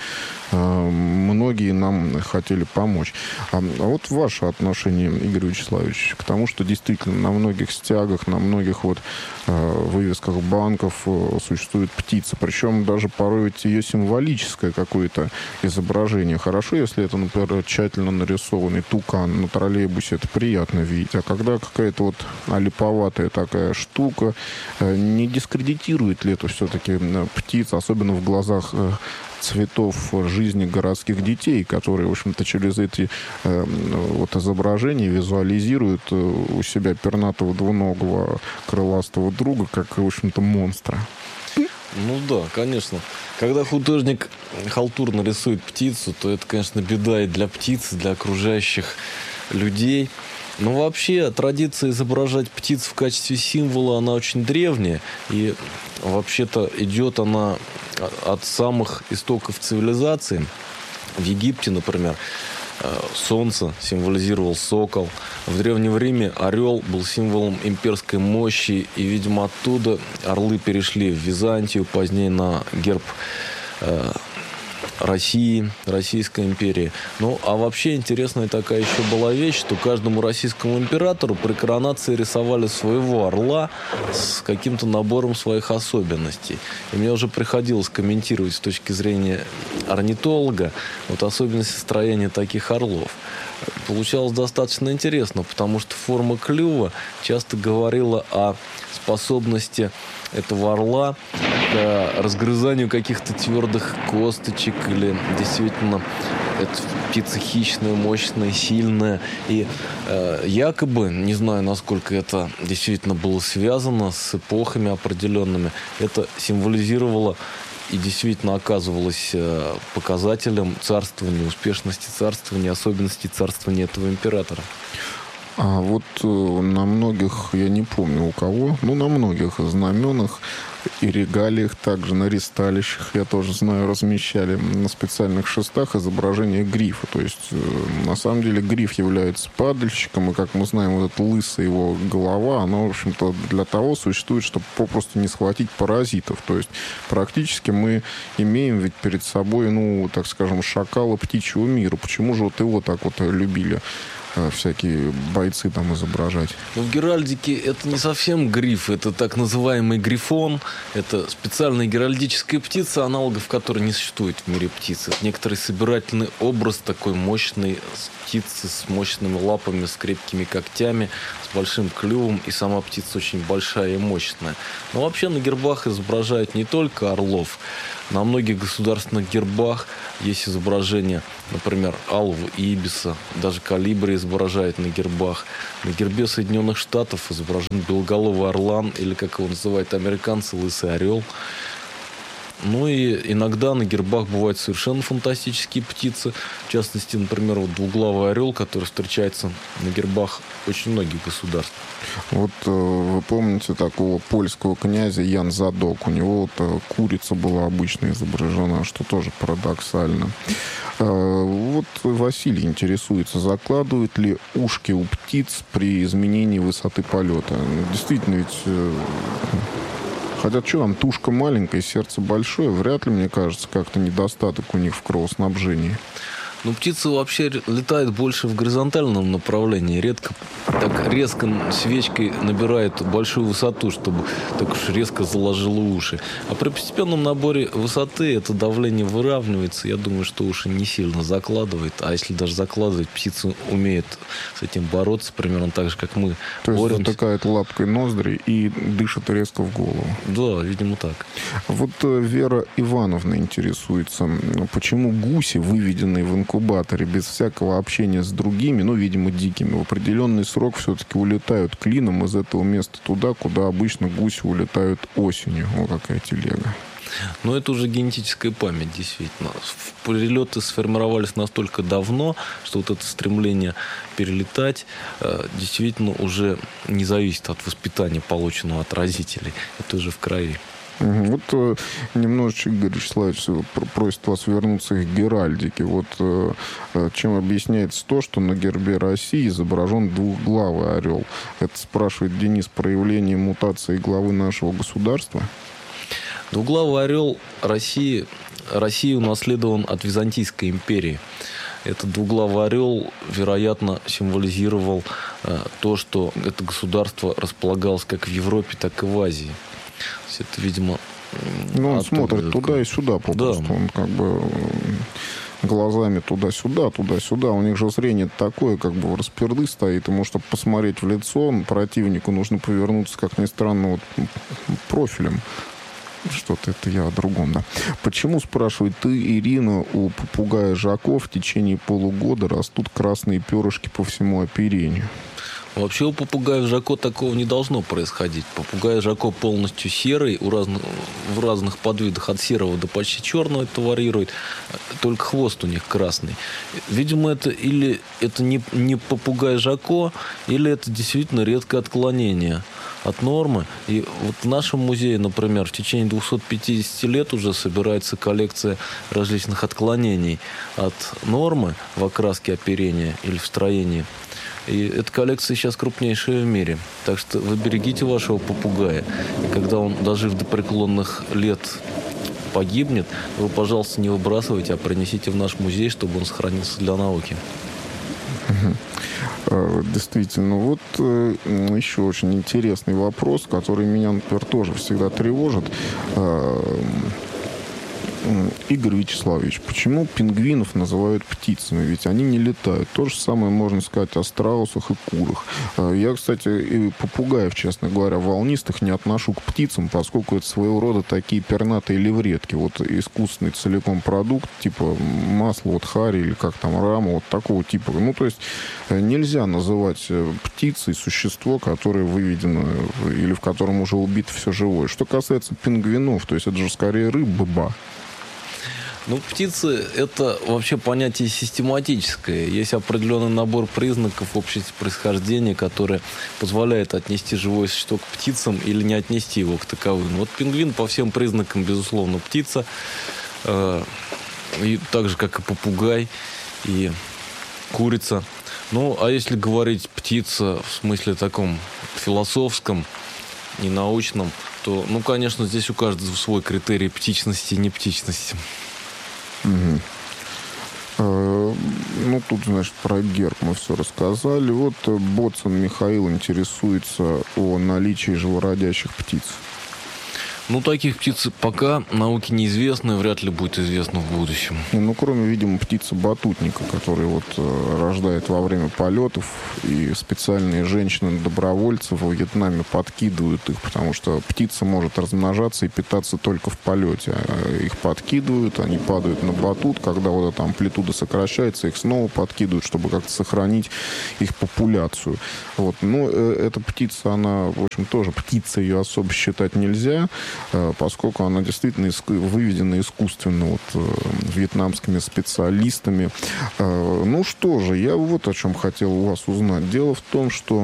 многие нам хотели помочь. А вот ваше отношение, Игорь Вячеславович, к тому, что действительно на многих стягах, на многих вывесках банков существует птица. Причем даже порой ведь ее символическое какое-то изображение. Хорошо, если это, например, тщательно нарисованный тукан на троллейбусе, это приятно видеть. А когда какая-то олиповатая такая штука, не дискредитирует ли это все-таки птица, особенно в глазах цветов жизни городских детей, которые, в общем-то, через эти изображения визуализируют у себя пернатого двуногого крыластого друга как, в общем-то, монстра. Ну да, конечно. Когда художник халтурно рисует птицу, то это, конечно, беда и для птицы, для окружающих людей. Но вообще традиция изображать птиц в качестве символа, она очень древняя. И вообще-то идет она от самых истоков цивилизации. В Египте, например, солнце символизировал сокол. В Древнем Риме орел был символом имперской мощи. И, видимо, оттуда орлы перешли в Византию, позднее на герб России, Российской империи. А вообще интересная такая еще была вещь, что каждому российскому императору при коронации рисовали своего орла с каким-то набором своих особенностей. И мне уже приходилось комментировать с точки зрения орнитолога особенности строения таких орлов. Получалось достаточно интересно, потому что форма клюва часто говорила о способности этого орла к разгрызанию каких-то твердых косточек, или действительно это птица хищная, мощная, сильная. И якобы, не знаю, насколько это действительно было связано с эпохами определенными, это символизировало и действительно оказывалась показателем царствования, успешности царствования, особенностей царствования этого императора. А вот на многих, я не помню у кого, на многих знаменах и регалиях, также на ристалищах, я тоже знаю, размещали на специальных шестах изображение грифа. То есть, на самом деле, гриф является падальщиком, и, как мы знаем, вот эта лысая его голова, она, в общем-то, для того существует, чтобы попросту не схватить паразитов. То есть, практически мы имеем ведь перед собой, так скажем, шакала птичьего мира. Почему же вот его так вот любили всякие бойцы там изображать? В геральдике это не совсем гриф, это так называемый грифон. Это специальная геральдическая птица, аналогов которой не существует в мире птиц. Это некоторый собирательный образ такой мощной птицы с мощными лапами, с крепкими когтями, с большим клювом, и сама птица очень большая и мощная. Но вообще на гербах изображают не только орлов. На многих государственных гербах есть изображения, например, алвы, ибиса, даже колибри изображают на гербах. На гербе Соединенных Штатов изображен белоголовый орлан, или, как его называют американцы, лысый орел. И иногда на гербах бывают совершенно фантастические птицы. В частности, например, двуглавый орел, который встречается на гербах очень многих государств. Вот вы помните такого польского князя Ян Задок? У него курица была обычно изображена, что тоже парадоксально. Вот Василий интересуется, закладывают ли ушки у птиц при изменении высоты полета? Действительно, ведь... Хотя, что там, тушка маленькая, сердце большое, вряд ли, мне кажется, как-то недостаток у них в кровоснабжении. Птицы вообще летают больше в горизонтальном направлении. Редко так резко свечкой набирает большую высоту, чтобы так уж резко заложило уши. А при постепенном наборе высоты это давление выравнивается. Я думаю, что уши не сильно закладывает. А если даже закладывать, птица умеет с этим бороться, примерно так же, как мы боремся. То есть затыкает лапкой ноздри и дышит резко в голову. Да, видимо, так. Вот Вера Ивановна интересуется, почему гуси, выведенные в инкубаторе без всякого общения с другими, видимо, дикими, в определенный срок все-таки улетают клином из этого места туда, куда обычно гуси улетают осенью. Какая телега. Это уже генетическая память, действительно. Перелеты сформировались настолько давно, что вот это стремление перелетать действительно уже не зависит от воспитания, полученного от родителей. Это уже в крови. Вот немножечко Игорь Вячеславович просит вас вернуться к геральдике. Чем объясняется то, что на гербе России изображен двухглавый орел? Это, спрашивает Денис, проявление мутации главы нашего государства? Двуглавый орел России унаследован от Византийской империи. Этот двуглавый орел, вероятно, символизировал то, что это государство располагалось как в Европе, так и в Азии. Это, видимо... Он смотрит туда и сюда попросту. Да. Он как бы глазами туда-сюда, туда-сюда. У них же зрение такое, как бы в расперды стоит. Ему, чтобы посмотреть в лицо противнику, нужно повернуться, как ни странно, профилем. Что-то это я о другом, да. Почему, спрашивает Ирина, у попугая Жако в течение полугода растут красные перышки по всему оперению? Вообще у попугая Жако такого не должно происходить. Попугай Жако полностью серый, в разных подвидах от серого до почти черного это варьирует. Только хвост у них красный. Видимо, это или это не попугай Жако, или это действительно редкое отклонение от нормы. И в нашем музее, например, в течение 250 лет уже собирается коллекция различных отклонений от нормы в окраске оперения или в строении. И эта коллекция сейчас крупнейшая в мире. Так что вы берегите вашего попугая. И когда он, дожив до преклонных лет, погибнет, вы, пожалуйста, не выбрасывайте, а принесите в наш музей, чтобы он сохранился для науки. Действительно, еще очень интересный вопрос, который меня, например, тоже всегда тревожит. Игорь Вячеславович, почему пингвинов называют птицами? Ведь они не летают. То же самое можно сказать о страусах и курах. Я, кстати, и попугаев, честно говоря, волнистых не отношу к птицам, поскольку это своего рода такие пернатые левретки. Вот искусственный целиком продукт, типа масло, вот хари или как там, рама, вот такого типа. Ну, то есть нельзя называть птицей существо, которое выведено или в котором уже убито все живое. Что касается пингвинов, то есть это же скорее рыба. Ну, птицы – это вообще понятие систематическое. Есть определенный набор признаков общего происхождения, которые позволяют отнести живое существо к птицам или не отнести его к таковым. Вот пингвин по всем признакам, безусловно, птица. И так же, как и попугай, и курица. Ну, а если говорить птица в смысле таком философском, не научном, то, ну, конечно, здесь у каждого свой критерий птичности и нептичности. Угу. Ну, тут, значит, про герб мы все рассказали. Вот Боцман Михаил интересуется о наличии живородящих птиц. Ну, таких птиц пока науке неизвестно и вряд ли будет известно в будущем. Ну, кроме, видимо, птицы-батутника, которые вот рождают во время полетов, и специальные женщины-добровольцы во Вьетнаме подкидывают их, потому что птица может размножаться и питаться только в полете. Их подкидывают, они падают на батут, когда вот эта амплитуда сокращается, их снова подкидывают, чтобы как-то сохранить их популяцию. Вот. Но эта птица, она, в общем, тоже птица, ее особо считать нельзя, поскольку она действительно выведена искусственно вот, вьетнамскими специалистами. Ну что же, я вот о чем хотел у вас узнать. Дело в том, что,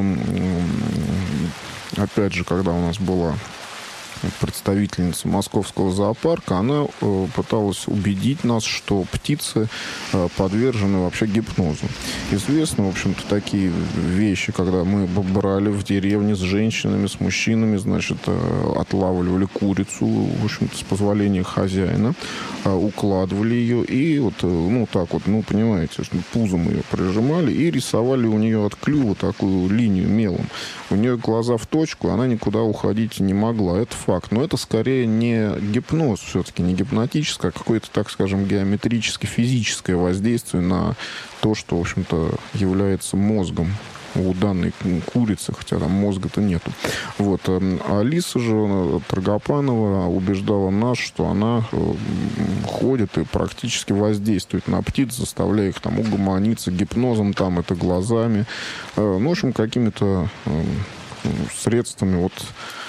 опять же, когда у нас была представительница московского зоопарка, она пыталась убедить нас, что птицы подвержены вообще гипнозу. Известны, в общем-то, такие вещи, когда мы брали в деревне с женщинами, с мужчинами, значит, отлавливали курицу, в общем-то, с позволения хозяина, укладывали ее и вот, ну, так вот, ну, понимаете, пузом ее прижимали и рисовали у нее от клюва такую линию мелом. У нее глаза в точку, она никуда уходить не могла. Это факт. Но это скорее не гипноз, все-таки не гипнотическое, а какое-то, так скажем, геометрическое-физическое воздействие на то, что, в общем-то, является мозгом у данной курицы, хотя там мозга-то нету. Вот. А Алиса же Торгопанова убеждала нас, что она ходит и практически воздействует на птиц, заставляя их там угомониться гипнозом, там это глазами, ну, в общем, какими-то средствами вот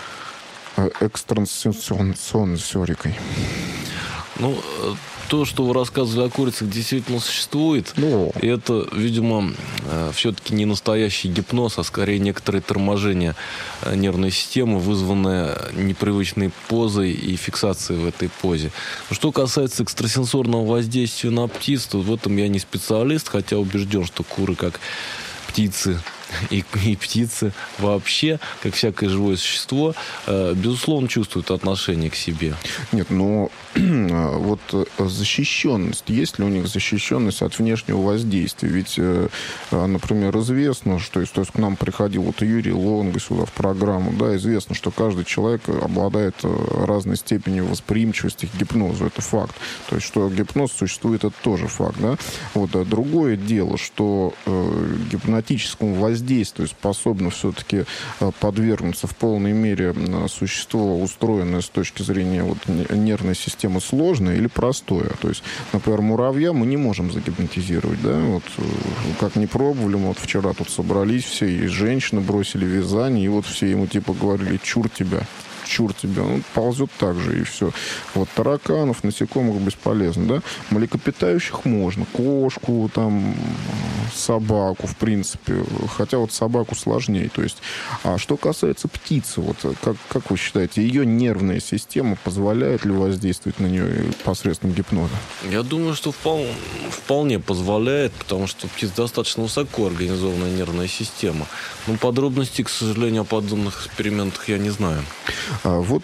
экстрасенсорикой. Ну, то, что вы рассказывали о курицах, действительно существует. И это, видимо, все-таки не настоящий гипноз, а скорее некоторое торможение нервной системы, вызванное непривычной позой и фиксацией в этой позе. Что касается экстрасенсорного воздействия на птиц, то в этом я не специалист, хотя убежден, что куры, как птицы, и птицы вообще, как всякое живое существо, безусловно, чувствуют отношение к себе. Нет, но вот защищенность. Есть ли у них защищенность от внешнего воздействия? Ведь, например, известно, что то есть к нам приходил вот Юрий Лонго сюда в программу, да, известно, что каждый человек обладает разной степенью восприимчивости к гипнозу. Это факт. То есть, что гипноз существует, это тоже факт, да. Вот, а другое дело, что гипнотическому воздействию способно все-таки подвергнуться в полной мере существо, устроенное с точки зрения вот нервной системы сложное или простое. То есть, например, муравья мы не можем загипнотизировать, да, вот как не пробовали, мы вот вчера тут собрались все, и женщины бросили вязание, и вот все ему типа говорили: чур тебя, он ползет так же, и все. Вот тараканов, насекомых бесполезно, да. Млекопитающих можно. Кошку, там, собаку, в принципе. Хотя вот собаку сложнее. То есть, а что касается птицы, вот как вы считаете, ее нервная система позволяет ли воздействовать на нее посредством гипноза? Я думаю, что вполне позволяет, потому что у птиц достаточно высоко организованная нервная система. Но подробностей, к сожалению, о подобных экспериментах я не знаю. Вот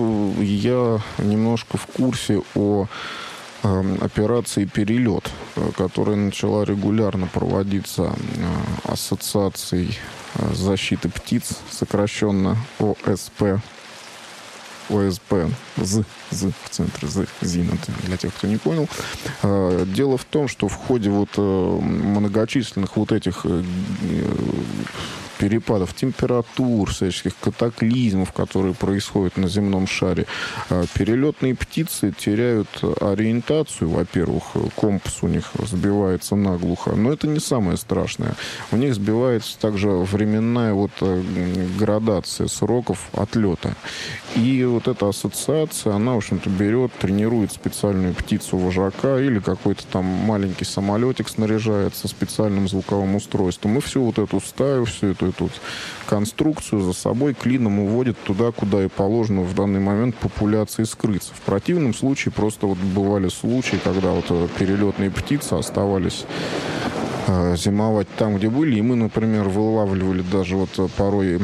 я немножко в курсе о операции «Перелет», которая начала регулярно проводиться Ассоциацией защиты птиц, сокращенно ОСП. ОСП, в центре ЗИН, для тех, кто не понял. Дело в том, что в ходе вот многочисленных вот этих перепадов температур, всяческих катаклизмов, которые происходят на земном шаре, перелетные птицы теряют ориентацию, во-первых, компас у них сбивается наглухо, но это не самое страшное. У них сбивается также временная вот градация сроков отлета. И вот эта ассоциация, она, в общем-то, берет, тренирует специальную птицу-вожака или какой-то там маленький самолетик снаряжается специальным звуковым устройством. И всю вот эту стаю, всю эту конструкцию за собой клином уводит туда, куда и положено в данный момент популяции скрыться. В противном случае просто вот бывали случаи, когда вот перелетные птицы оставались зимовать там, где были. И мы, например, вылавливали даже вот порой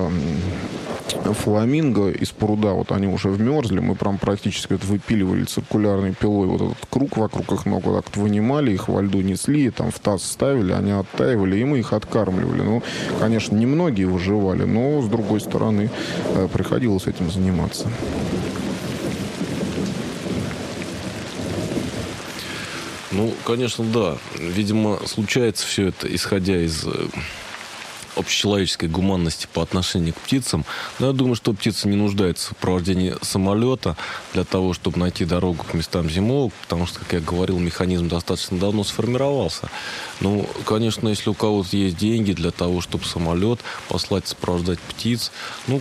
фламинго из пруда, вот они уже вмерзли, мы прям практически вот выпиливали циркулярной пилой вот этот круг вокруг их ног, вот так вот вынимали, их во льду несли, там в таз ставили, они оттаивали, и мы их откармливали. Ну, конечно, немногие выживали, но, с другой стороны, приходилось этим заниматься. Ну, конечно, да. Видимо, случается все это, исходя из общечеловеческой гуманности по отношению к птицам. Но я думаю, что птица не нуждается в провождении самолета для того, чтобы найти дорогу к местам зимовок, потому что, как я говорил, механизм достаточно давно сформировался. Ну, конечно, если у кого-то есть деньги для того, чтобы самолет послать сопровождать птиц, ну,